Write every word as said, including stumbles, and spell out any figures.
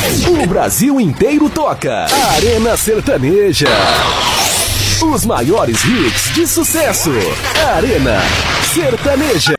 O Brasil inteiro toca. Arena Sertaneja. Os maiores hits de sucesso. Arena Sertaneja.